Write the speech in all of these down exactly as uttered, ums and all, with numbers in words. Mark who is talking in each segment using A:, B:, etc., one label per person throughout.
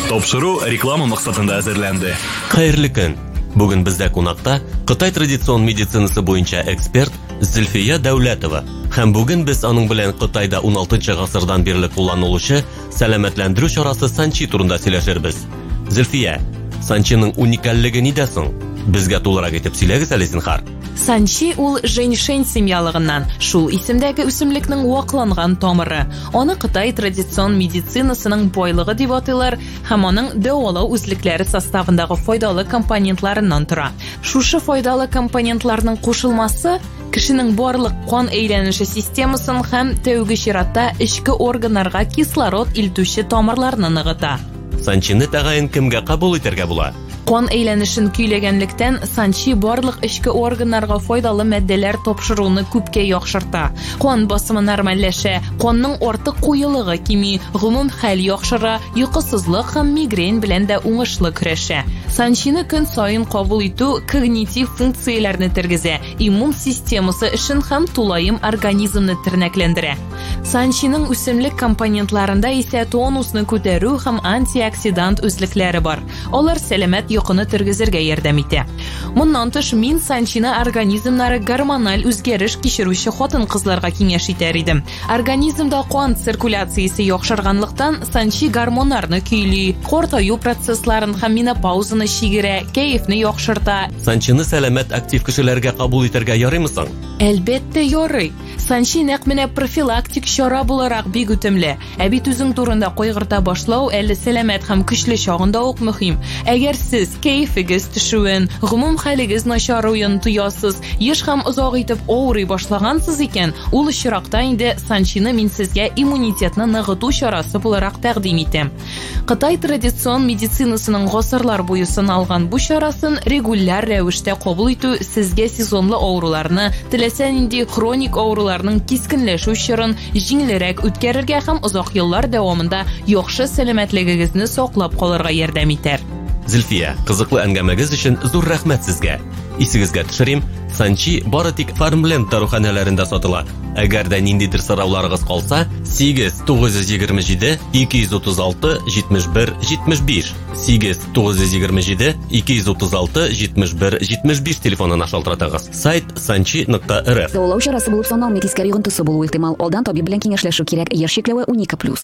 A: Топшыру реклама максатында әзерләнде.
B: Хәерле көн. Бүген бездә кунакта Кытай традицион медицинасы буенча эксперт Зөлфия Дәүләтова. Һәм бүген без аның белән Кытайда он алтынчы гасырдан бирле кулланылучы сәламәтләндерү чарасы Санчи турында сөйләшербез. Зөлфия, Санчиның уникальлеге нидә соң? Безгә тулырак итеп сөйләгез әле зинһар.
C: Санчи ул женьшень семьялыгыннан, шул исемдәге үсемлекнең вакланган тамыры. Аны Кытай традицион медицинасының байлыгы дип атыйлар һәм аның дәвалау үзлекләре составындагы файдалы компонентларыннан тора. Шушы файдалы компонентларның кушылмасы кешенең барлык кан әйләнеше системасын һәм тәүге чиратта эчке органнарга кислород илтүче тамырларны ныгыта.
B: Санчины тәгаен кемгә кабул итәргә була?
C: Кан әйләнешен көйләгәнлектән Санчи барлык эчке органнарга файдалы матдәләр тапшыруны күпкә яхшырта. Кан басымы нормальләшә, канның артык куелыгы кими, гомум хәл яхшыра, йокысызлык һәм мигрень белән дә уңышлы көрәшә. Санчины көн саен кабул итү когнитив функцияләрне тергезә, иммун системасы эшен һәм тулаем организмны тернәкләндерә. Санчиның үсемлек компонентларында исә тонусны күтәрү һәм антиоксидант үзлекләре бар. Алар сәламәт йокыны тергезергә ярдәм итә. Моннан тыш мин Санчины организмнары гормональ үзгәреш кичерүче хатын-кызларга киңәш итәр идем. Организмда кан циркуляциясе яхшырганлыктан Санчи гормоннарны көйли, картаю процессларын һәм менопаузаны шигерә, кәефне яхшырта.
B: Санчины сәламәт актив кешеләргә кабул итәргә ярыймы соң?
C: Әлбәттә ярый. Санчи нәкъ менә профилактик чара буларак бик үтемле. Ә бит үзең турында кайгырта башлау әле сәламәт һәм көчле чагында ук мөһим. Әгәр сез кәефегез төшүен, гомум хәлегез начаруен тоясыз, еш һәм озак итеп авырый башлагансыз икән, ул очракта инде Санчины мин сезгә иммунитетны ныгыту чарасы буларак тәкъдим итәм. Кытай традицион медицинасының гасырлар буе сыналган бу чарасын регуляр рәвештә кабул итү сезгә сезонлы авыруларны, теләсә нинди хроник авыруларның кискенләшү чорын җиңелрәк үткәрергә һәм озак еллар дәвамында яхшы сәламәтлегегезне саклап калырга ярдәм итәр.
B: Зөлфия, кызыклы әңгәмәгез өчен зур рәхмәт сезгә. Исегезгә төшерим, Санчи бары тик Farmland даруханәләрендә сатыла. Әгәр дә ниндидер сорауларыгыз калса, сигез тугыз йөз егерме җиде ике йөз утыз алты җитмеш бер җитмеш биш, сигез тугыз йөз егерме җиде ике йөз утыз алты җитмеш бер җитмеш биш телефонына шалтыратыгыз. Сайт санчи нокта эр эф.
D: Дәвалау чарасы булып саналмый, тискәре йогынтысы булуы ихтимал. Алдан табиб белән киңәшләшү кирәк. Яшь чикләве он ике плюс.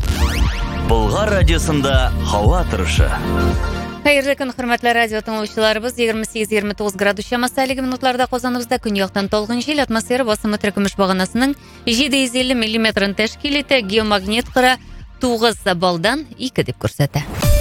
A: Болгар радиосында һава торышы.
E: Хәерле көн, хөрмәтле радио тыңлаучыларыбыз. егерме сигез егерме тугыз градус чамасы әлеге минутларда Казаныбызда көньяктан талгын җил, атмосфера басымы теркөмеш баганасының җиде йөз илле миллиметрын тәшкил итә, геомагнит кыры тугыз балдан ике дип күрсәтә.